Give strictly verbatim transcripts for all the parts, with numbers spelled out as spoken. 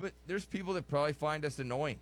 But there's people that probably find us annoying.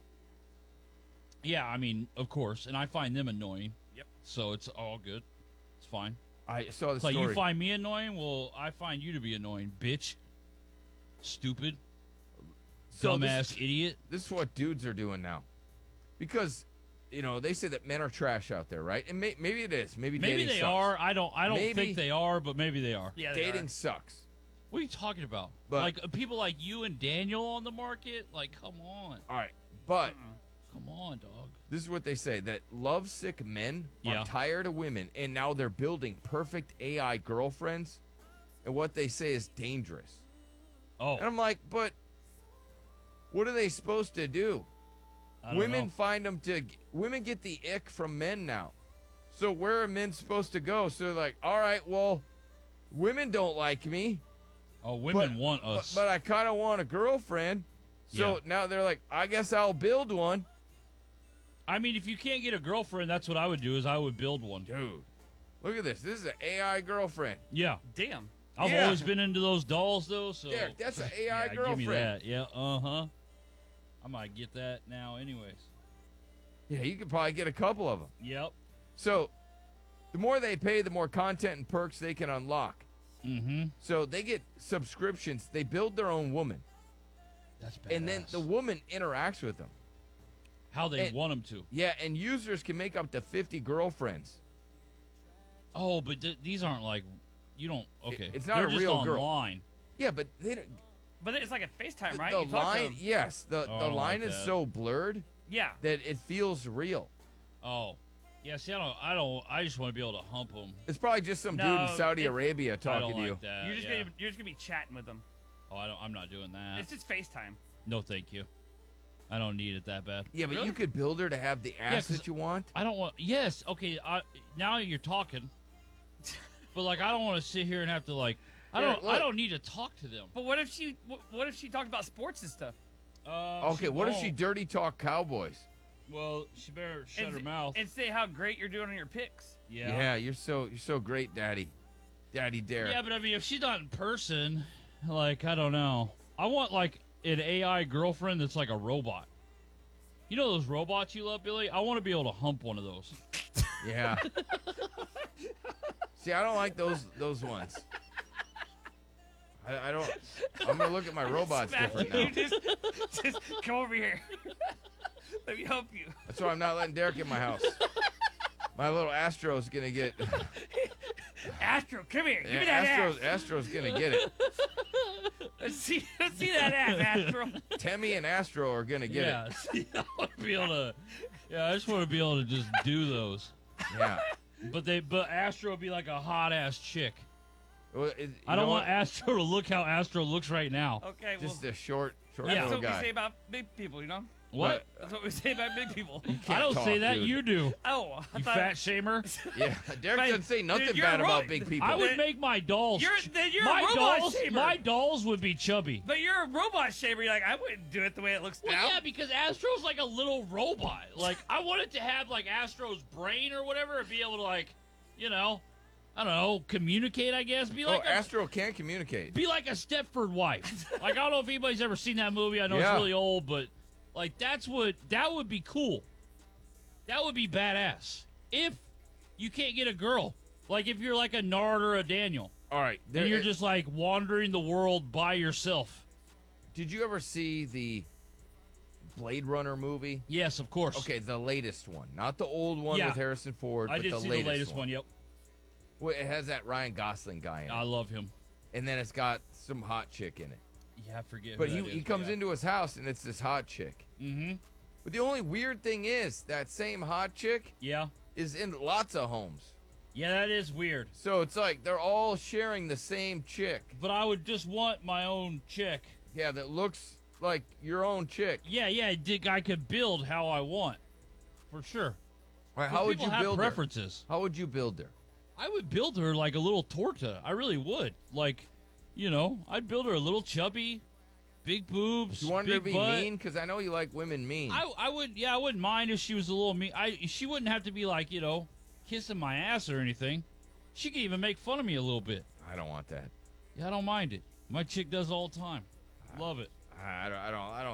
Yeah, I mean, of course, and I find them annoying. Yep. So it's all good. It's fine. I saw the It's like story. you find me annoying, well, I find you to be annoying, bitch. Stupid, So dumbass this, idiot. this is what dudes are doing now, because you know they say that men are trash out there, right? And may, maybe it is. Maybe Maybe dating they sucks. are. I don't. I don't Maybe- think they are, but maybe they are. Yeah, they Dating are. sucks. What are you talking about? But- like uh, people like you and Daniel on the market? Like, come on, All right, but come on, dog. this is what they say: that lovesick men Yeah. are tired of women, and now they're building perfect A I girlfriends, and what they say is dangerous. Oh, And I'm like, but what are they supposed to do? I don't Women know. find them to women get the ick from men now. So where are men supposed to go? So they're like, all right, well, women don't like me, Oh, women but, want but, us. but I kind of want a girlfriend. So Yeah. now they're like, I guess I'll build one. I mean, if you can't get a girlfriend, that's what I would do. Is I would build one. Dude, look at this. This is an A I girlfriend. Yeah, Damn. I've Yeah. always been into those dolls, though. So Derek, that's an A I yeah, girlfriend. give me that. Yeah, uh huh. I might get that now, anyways. Yeah, you could probably get a couple of them. Yep. So the more they pay, the more content and perks they can unlock. Mm-hmm. So they get subscriptions. They build their own woman. That's badass. And then the woman interacts with them. how they and- want them to. Yeah, and users can make up to fifty girlfriends. Oh, but th- these aren't like you don't. Okay, it's not They're a just real girl. online. Yeah, but they don't, But it's like a FaceTime, the, right? the You talk to line, them. yes, the, Oh, I the don't line like is that. so blurred Yeah. that it feels real. Oh, yeah. See, I don't. I don't. I just want to be able to hump them. It's probably just some dude No, in Saudi it- Arabia I talking don't to like you. that. You're just yeah. gonna you're just gonna be chatting with them. Oh, I don't. I'm not doing that. It's just FaceTime. No, thank you. I don't need it that bad. Yeah, but Really? you could build her to have the ass 'cause- that you want. I don't want. Yes. Okay. I, now you're talking. But like, I don't want to sit here and have to like. I Yeah, don't. I look. don't need to talk to them. But what if she what, what if she talked about sports and stuff? Uh, Okay, what if she won't. dirty talk Cowboys? Well, she better shut and, her mouth. and say how great you're doing on your picks. Yeah. Yeah, you're so you're so great, Daddy, Daddy Derek. Yeah, but I mean, if she's not in person, like, I don't know. I want, like, an A I girlfriend that's like a robot. You know those robots you love, Billy? I want to be able to hump one of those. Yeah. See, I don't like those those ones. I, I don't. I'm gonna look at my robots different now. You just, just come over here. Let me help you. That's why I'm not letting Derek in my house. My little Astro's gonna get. Astro, come here. Give me Yeah, that Astro's ass. Astro's gonna get it. Let's see, let's see that ass, Astro. Tammy and Astro are gonna get yeah, see, I want to be able to. Yeah, I just want to be able to just do those. it. Yeah. But they, but Astro would be like a hot ass chick. Well, it, you I don't know want what? Astro to look how Astro looks right now. Okay, well, Just a short, short that's Yeah. little what we guy. say about big people, you know? What? That's what we say about big people. Can't I don't say talk, that. dude. You do. Oh, I You thought, fat shamer. Yeah, Derek Right. doesn't say nothing Dude, you're bad about right. big people. I would make my dolls. You're- ch- then you're a my robot dolls. shamer. My dolls would be chubby. But you're a robot shaver. You're like, I wouldn't do it the way it looks Well, now. yeah, because Astro's like a little robot. Like, I want it to have, like, Astro's brain or whatever and be able to, like, you know, I don't know, communicate, I guess. Be oh, like a, Astro can communicate. be like a Stepford wife. Like, I don't know if anybody's ever seen that movie. I know Yeah. it's really old, but, like, that's what, that would be cool. That would be badass. If you can't get a girl. Like, if you're like a Nard or a Daniel. All right. There, And you're just, like, wandering the world by yourself. Did you ever see the Blade Runner movie? Yes, of course. Okay, the latest one, not the old one Yeah. with Harrison Ford, I but did the see latest the latest one. one. Yep. Well, it has that Ryan Gosling guy in it, I love him. and then it's got some hot chick in it. Yeah, I forget. But he he comes into his house and it's this hot chick. Mm-hmm. But the only weird thing is that same hot chick Yeah. is in lots of homes. Yeah, that is weird. So it's like they're all sharing the same chick. But I would just want my own chick. Yeah, that looks like your own chick. Yeah, yeah, I think I could build how I want. For sure. All right, 'Cause how would people you have build preferences. her? How would you build her? I would build her like a little torta. I really would. Like, you know, I'd build her a little chubby, big boobs, You want big her to be butt. mean? Because I know you like women mean. I, I would, yeah, I wouldn't mind if she was a little mean. I, she wouldn't have to be like, you know, kissing my ass or anything. She could even make fun of me a little bit. I don't want that. Yeah, I don't mind it. My chick does all the time. Love it. I don't. I don't. I don't